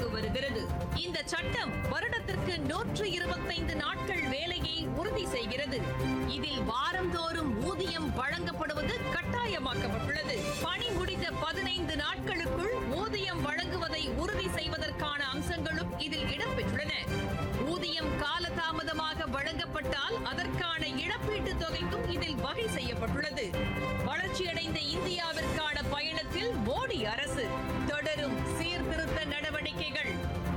அமலுக்கு வருகிறது. இந்த சட்டம் வருடத்திற்கு 125 நாட்கள் வேலையை உறுதி செய்கிறது. இதில் வாரந்தோறும் ஊதியம் வழங்கப்படுவது கட்டாயமாக்கப்பட்டுள்ளது. பணி முடிந்த 15 நாட்களுக்குள் ஊதியம் வழங்குவதை உறுதி செய்வதற்கான அம்சங்களும் இதில் இடம்பெற்றுள்ளன. ஊதியம் காலதாமதமாக வழங்கப்பட்டால் அதற்கான இழப்பீட்டுத் தொகைக்கும் இதில் வகை செய்யப்பட்டுள்ளது. வளர்ச்சியடைந்த இந்தியாவிற்கான பயணத்தில் மோடி அரசு தொடரும் சீர்திருத்த நடவடிக்கைகள்.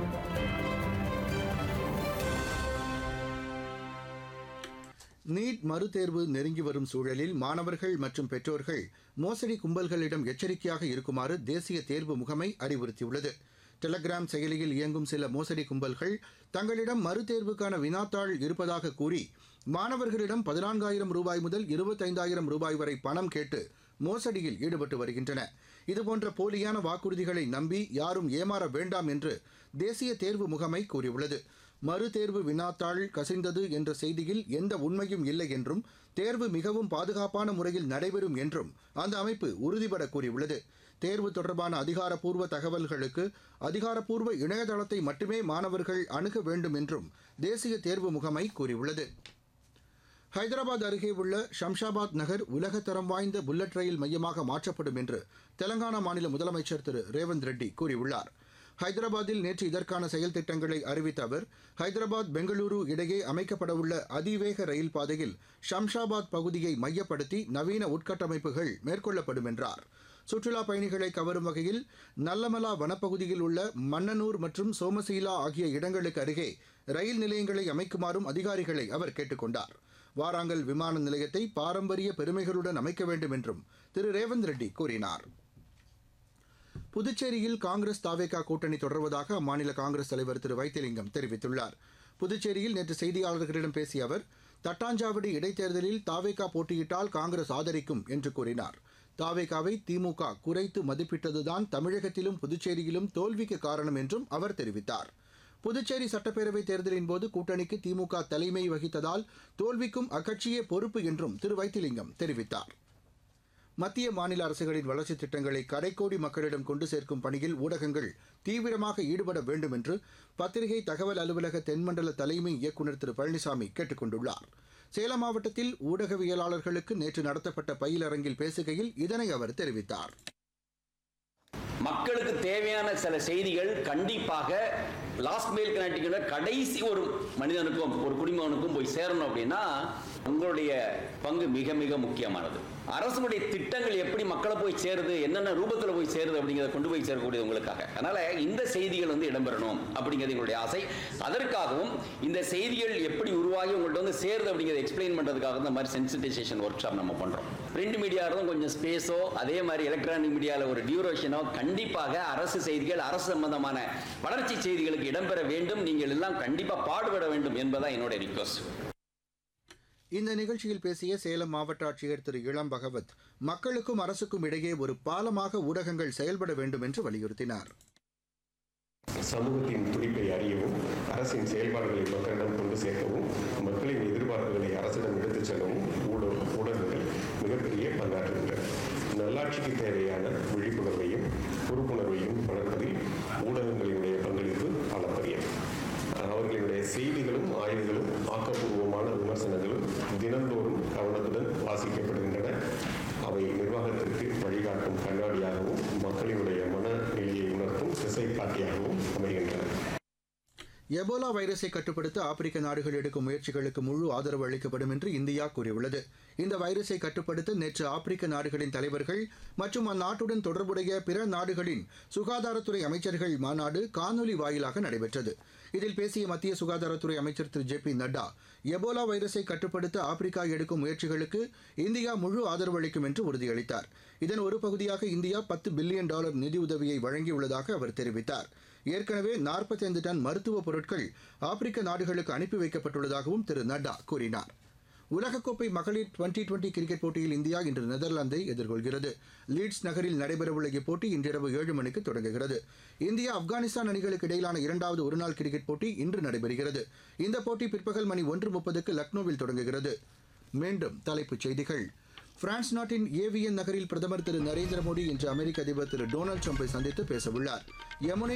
நீட் மறுதேர்வு நெருங்கி வரும் சூழலில் மாணவர்கள் மற்றும் பெற்றோர்கள் மோசடி கும்பல்களிடம் எச்சரிக்கையாக இருக்குமாறு தேசிய தேர்வு முகமை அறிவுறுத்தியுள்ளது. டெலகிராம் செயலியில் இயங்கும் சில மோசடி கும்பல்கள் தங்களிடம் மறுதேர்வுக்கான வினாத்தாள் இருப்பதாக கூறி மாணவர்களிடம் 14,000 ரூபாய் முதல் 25,000 ரூபாய் வரை பணம் கேட்டு மோசடியில் ஈடுபட்டு வருகின்றன. இதுபோன்ற போலியான வாக்குறுதிகளை நம்பி யாரும் ஏமாற வேண்டாம் என்று தேசிய தேர்வு முகமை கூறியுள்ளது. மறுதேர்வு வினாத்தாள் கசிந்தது என்ற செய்தியில் எந்த உண்மையும் இல்லை என்றும் தேர்வு மிகவும் பாதுகாப்பான முறையில் நடைபெறும் என்றும் அந்த அமைப்பு உறுதிபட கூறியுள்ளது. தேர்வு தொடர்பான அதிகாரப்பூர்வ தகவல்களுக்கு அதிகாரப்பூர்வ இணையதளத்தை மட்டுமே மாணவர்கள் அணுக வேண்டும் என்றும் தேசிய தேர்வு முகமை கூறியுள்ளது. ஹைதராபாத் அருகே உள்ள ஷம்ஷாபாத் நகர் உலகத்தரம் வாய்ந்த புல்லட் ரயில் மையமாக மாற்றப்படும் என்று தெலங்கானா மாநில முதலமைச்சர் திரு ரேவந்த் ரெட்டி கூறியுள்ளார். ஹைதராபாத்தில் நேற்று இதற்கான செயல் திட்டங்களை அறிவித்த அவர், ஹைதராபாத் பெங்களூரு இடையே அமைக்கப்படவுள்ள அதிவேக ரயில் பாதையில் ஷம்ஷாபாத் பகுதியை மையப்படுத்தி நவீன உட்கட்டமைப்புகள் மேற்கொள்ளப்படும் என்றார். சுற்றுலா பயணிகளை கவரும் வகையில் நல்லமலா வனப்பகுதியில் உள்ள மன்னனூர் மற்றும் சோமசீலா ஆகிய இடங்களுக்கு அருகே ரயில் நிலையங்களை அமைக்குமாறும் அதிகாரிகளை அவர் கேட்டுக் கொண்டார். வாராங்கல் விமான நிலையத்தை பாரம்பரிய பெருமைகளுடன் அமைக்க வேண்டும் என்றும் திரு ரேவந்த் ரெட்டி கூறினார். புதுச்சேரியில் காங்கிரஸ் தாவேகா கூட்டணி தொடர்வதாக அம்மாநில காங்கிரஸ் தலைவர் திரு வைத்திலிங்கம் தெரிவித்துள்ளார். புதுச்சேரியில் நேற்று செய்தியாளர்களிடம் பேசிய அவர், தட்டாஞ்சாவடி இடைத்தேர்தலில் தாவேகா போட்டியிட்டால் காங்கிரஸ் ஆதரிக்கும் என்று கூறினார். தாவேகாவை திமுக குறைத்து மதிப்பிட்டதுதான் தமிழகத்திலும் புதுச்சேரியிலும் தோல்விக்கு காரணம் என்றும் அவர் தெரிவித்தார். புதுச்சேரி சட்டப்பேரவைத் தேர்தலின் போது கூட்டணிக்கு திமுக தலைமை வகித்ததால் தோல்விக்கும் அக்கட்சியே பொறுப்பு என்றும் திரு வைத்திலிங்கம் தெரிவித்தார். மத்திய மாநில அரசுகளின் வளர்ச்சித் திட்டங்களை கடைக்கோடி மக்களிடம் கொண்டு சேர்க்கும் பணியில் ஊடகங்கள் தீவிரமாக ஈடுபட வேண்டும் என்று பத்திரிகை தகவல் அலுவலக தென்மண்டல தலைமை இயக்குநர் திரு பழனிசாமி கேட்டுக் கொண்டுள்ளார். சேலம் மாவட்டத்தில் ஊடகவியலாளர்களுக்கு நேற்று நடத்தப்பட்ட பயிலரங்கில் பேசுகையில் இதனை அவர் தெரிவித்தார். மக்களுக்கு தேவையான சில செய்திகள் கண்டிப்பாக லாஸ்ட் மைல் கனெக்டிவிட்டி கடைசி ஒரு மனிதனுக்கும் ஒரு குடிமகனுக்கும் போய் சேரணும் அப்படின்னா உங்களுடைய பங்கு மிக மிக முக்கியமானது. அரசுடைய திட்டங்கள் எப்படி மக்களை போய் சேருது, என்னென்ன ரூபத்தில் போய் சேருது அப்படிங்கிறத கொண்டு போய் சேரக்கூடிய உங்களுக்காக. அதனால இந்த செய்திகள் இடம்பெறணும் அப்படிங்கிறது எங்களுடைய ஆசை. அதற்காகவும் இந்த செய்திகள் எப்படி உருவாகி உங்கள்ட்ட சேருது அப்படிங்கிறத எக்ஸ்பிளைன் பண்றதுக்காக இந்த மாதிரி சென்சிட்டைசேஷன் ஒர்க் ஷாப் நம்ம பண்றோம். பிரிண்ட் மீடியா இருந்தால் கொஞ்சம் ஸ்பேஸோ, அதே மாதிரி எலக்ட்ரானிக் மீடியாவில் ஒரு டியூரேஷனோ கண்டிப்பாக அரசு செய்திகள், அரசு சம்பந்தமான வளர்ச்சி செய்திகளுக்கு இடம்பெற வேண்டும். நீங்கள் எல்லாம் கண்டிப்பாக பாடுபட வேண்டும் என்பதான் என்னுடைய ரிக்வெஸ்ட். இந்த நிகழ்ச்சியில் பேசிய சேலம் மாவட்ட ஆட்சியர் திரு இளம் பகவத், மக்களுக்கும் அரசுக்கும் இடையே ஒரு பாலமாக ஊடகங்கள் செயல்பட வேண்டும் என்று வலியுறுத்தினார். சமூகத்தின் துடிப்பை அறியவும், அரசின் செயல்பாடுகளை மக்களிடம் கொண்டு சேர்க்கவும், மக்களின் எதிர்பார்ப்புகளை அரசிடம் எடுத்துச் செல்லவும் ஊடகங்கள் மிகப்பெரிய பங்காற்றுகின்றன. நல்லாட்சிக்கு தேவையான விழிப்புணர்வையும் பொறுப்புணர்வையும் வளர்ப்பதில் ஊடகங்களினுடைய பங்களிப்பு அளப்பரியது. அவர்களுடைய செய்திகளும் ஆய்வுகளும் ஆக்கப்பூர்வமான விமர்சனங்களும் தினந்தோறும் கவனத்துடன் வாசிக்கப்படுகின்றன. அவை நிர்வாகத்திற்கு வழிகாட்டும் கண்ணாடியாகவும் மக்களினுடைய மனநிலையை உணர்த்தும் திசைக்காட்டியாகவும் அமைகின்றன. எபோலா வைரஸை கட்டுப்படுத்த ஆப்பிரிக்க நாடுகள் எடுக்கும் முயற்சிகளுக்கு முழு ஆதரவு அளிக்கப்படும் என்று இந்தியா கூறியுள்ளது. இந்த வைரஸை கட்டுப்படுத்த நேற்று ஆப்பிரிக்க நாடுகளின் தலைவர்கள் மற்றும் அந்நாட்டுடன் தொடர்புடைய பிற நாடுகளின் சுகாதாரத்துறை அமைச்சர்கள் மாநாடு காணொலி வாயிலாக நடைபெற்றது. இதில் பேசிய மத்திய சுகாதாரத்துறை அமைச்சர் திரு ஜே பி நட்டா, எபோலா வைரஸை கட்டுப்படுத்த ஆப்பிரிக்கா எடுக்கும் முயற்சிகளுக்கு இந்தியா முழு ஆதரவு அளிக்கும் என்று உறுதியளித்தார். இதன் ஒரு பகுதியாக இந்தியா $10 பில்லியன் நிதியுதவியை வழங்கியுள்ளதாக அவர் தெரிவித்தார். ஏற்கனவே 45 டன் மருத்துவ பொருட்கள் ஆப்பிரிக்க நாடுகளுக்கு அனுப்பி வைக்கப்பட்டுள்ளதாகவும் திரு நட்டா கூறினார். உலகக்கோப்பை மகளிர் டுவெண்டி கிரிக்கெட் போட்டியில் இந்தியா இன்று நெதர்லாந்தை எதிர்கொள்கிறது. லீட்ஸ் நகரில் நடைபெறவுள்ள இப்போட்டி இன்றிரவு 7 மணிக்கு தொடங்குகிறது. இந்தியா ஆப்கானிஸ்தான் அணிகளுக்கு இடையிலான இரண்டாவது ஒருநாள் கிரிக்கெட் போட்டி இன்று நடைபெறுகிறது. இந்த போட்டி பிற்பகல் மணி 1:30க்கு லக்னோவில் தொடங்குகிறது. மீண்டும் தலைப்புச் செய்திகள். பிரான்ஸ் நாட்டின் ஏவியன் நகரில் பிரதமர் திரு நரேந்திர மோடி இன்று அமெரிக்க அதிபர் திரு டொனால்டு ட்ரம்பை சந்தித்து பேசவுள்ளார். யமுனை